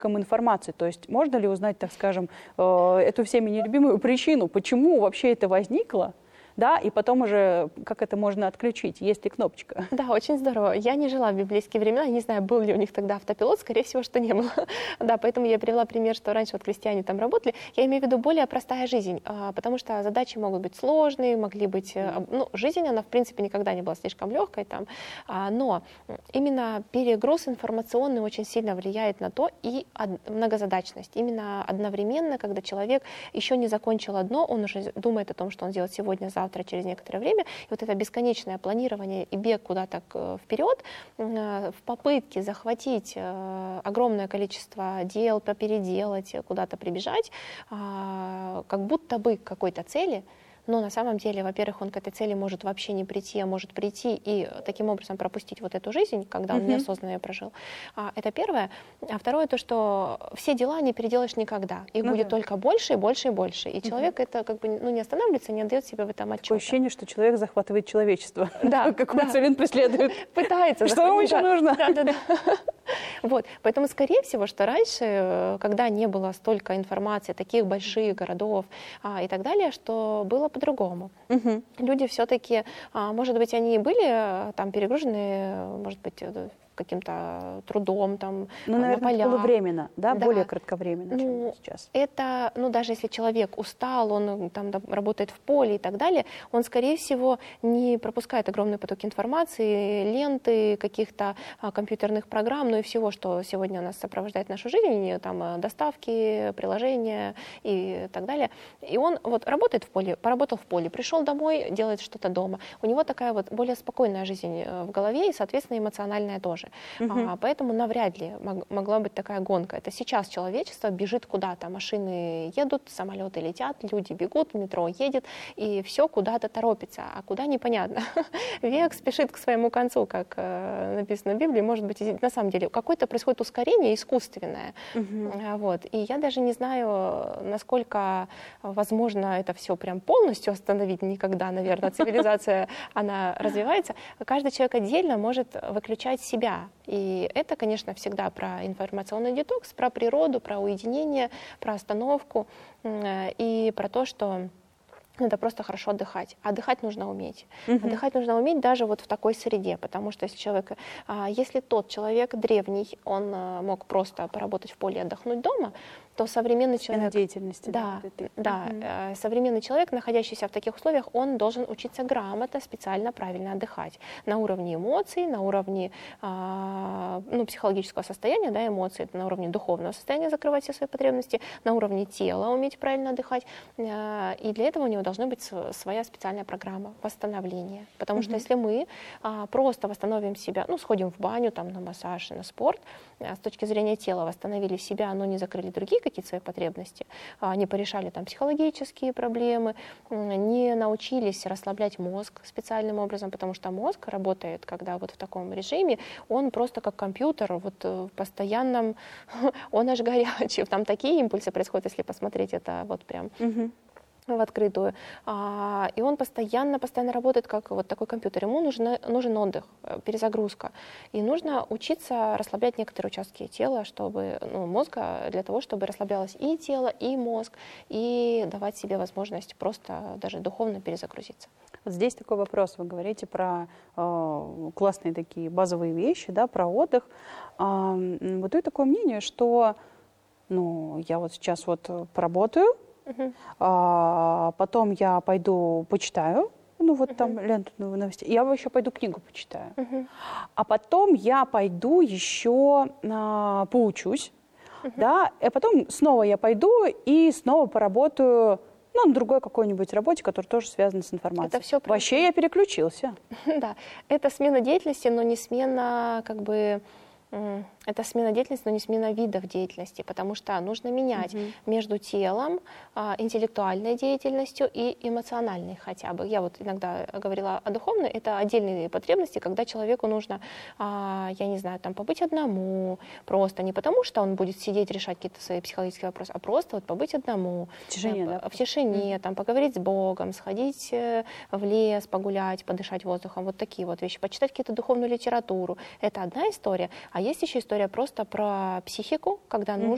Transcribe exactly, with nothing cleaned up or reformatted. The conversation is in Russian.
информации. То есть можно ли узнать, так скажем, э, эту всеми нелюбимую причину, почему вообще это возникло? Да, и потом уже, как это можно отключить, есть ли кнопочка? Да, очень здорово. Я не жила в библейские времена, не знаю, был ли у них тогда автопилот, скорее всего, что не было. Да, поэтому я привела пример, что раньше вот крестьяне там работали. Я имею в виду более простая жизнь, потому что задачи могут быть сложные, могли быть... Ну, жизнь, она, в принципе, никогда не была слишком легкой там, но именно перегруз информационный очень сильно влияет на то и многозадачность. Именно одновременно, когда человек еще не закончил одно, он уже думает о том, что он делает сегодня, завтра, через некоторое время. И вот это бесконечное планирование и бег куда-то вперед в попытке захватить огромное количество дел, попеределать, куда-то прибежать, как будто бы к какой-то цели. Но на самом деле, во-первых, он к этой цели может вообще не прийти, а может прийти и таким образом пропустить вот эту жизнь, когда он mm-hmm. неосознанно ее прожил. А, это первое. А второе, то, что все дела не переделаешь никогда. Их ну, будет да. только больше и больше и больше. И mm-hmm. человек это как бы ну, не останавливается, не отдает себе в этом отчета. Такое ощущение, что человек захватывает человечество. Да. Какую цель он преследует. Пытается. Что ему еще нужно? Да, да, да. Вот. Поэтому, скорее всего, что раньше, когда не было столько информации, таких больших городов а, и так далее, что было по-другому. Угу. Люди все-таки, а, может быть, они и были там перегружены, может быть, каким-то трудом там, ну, на наверное, полях. Это было временно, да, да. более кратковременно, чем ну, сейчас. Это, ну, даже если человек устал, он там работает в поле и так далее, он, скорее всего, не пропускает огромный поток информации, ленты, каких-то а, компьютерных программ, ну и всего, что сегодня нас сопровождает нашу жизнь, там доставки, приложения и так далее. И он вот работает в поле, поработал в поле, пришел домой, делает что-то дома. У него такая вот более спокойная жизнь в голове и, соответственно, эмоциональная тоже. Uh-huh. А, поэтому навряд ли мог, могла быть такая гонка. Это сейчас человечество бежит куда-то. Машины едут, самолеты летят, люди бегут, метро едет, и все куда-то торопится. А куда — непонятно. Век спешит к своему концу, как э, написано в Библии. Может быть, на самом деле, какое-то происходит ускорение искусственное. Uh-huh. Вот. И я даже не знаю, насколько возможно это все прям полностью остановить. Никогда, наверное, цивилизация, она развивается. Каждый человек отдельно может выключать себя. И это, конечно, всегда про информационный детокс, про природу, про уединение, про остановку и про то, что надо просто хорошо отдыхать. А отдыхать нужно уметь. Uh-huh. Отдыхать нужно уметь даже вот в такой среде, потому что если человек, если тот человек древний, он мог просто поработать в поле и отдохнуть дома, то современный человек... деятельности. Да, да, да uh-huh. современный человек, находящийся в таких условиях, он должен учиться грамотно, специально, правильно отдыхать. На уровне эмоций, на уровне ну, психологического состояния, да, эмоций, на уровне духовного состояния закрывать все свои потребности, на уровне тела уметь правильно отдыхать. И для этого у него должна быть своя специальная программа восстановления. Потому uh-huh. что если мы просто восстановим себя, ну, сходим в баню, там, на массаж, на спорт, с точки зрения тела восстановили себя, но не закрыли другие какие-то свои потребности, не порешали там психологические проблемы, не научились расслаблять мозг специальным образом, потому что мозг работает, когда вот в таком режиме, он просто как компьютер, вот в постоянном, он аж горячий, там такие импульсы происходят, если посмотреть это вот прям... Uh-huh. в открытую, а, и он постоянно, постоянно работает как вот такой компьютер. Ему нужен, нужен отдых, перезагрузка. И нужно учиться расслаблять некоторые участки тела, чтобы, ну, мозга, для того, чтобы расслаблялось и тело, и мозг, и давать себе возможность просто даже духовно перезагрузиться. Вот здесь такой вопрос. Вы говорите про э, классные такие базовые вещи, да, про отдых. Э, вот и такое мнение, что ну, я вот сейчас вот поработаю, Uh-huh. а, потом я пойду почитаю, ну вот uh-huh. там ленту новостей, я еще пойду книгу почитаю, uh-huh. а потом я пойду еще а, поучусь, uh-huh. да, и потом снова я пойду и снова поработаю, ну, на другой какой-нибудь работе, которая тоже связана с информацией. Это все Вообще я переключился. Да, это смена деятельности, но не смена как бы... Это смена деятельности, но не смена видов деятельности, потому что нужно менять uh-huh. между телом, интеллектуальной деятельностью и эмоциональной хотя бы. Я вот иногда говорила о духовной, это отдельные потребности, когда человеку нужно, я не знаю, там побыть одному, просто не потому, что он будет сидеть, решать какие-то свои психологические вопросы, а просто вот побыть одному. В тишине, да? В тишине, uh-huh. там, поговорить с Богом, сходить в лес, погулять, подышать воздухом, вот такие вот вещи, почитать какую-то духовную литературу. Это одна история, а есть еще история просто про психику, когда нужно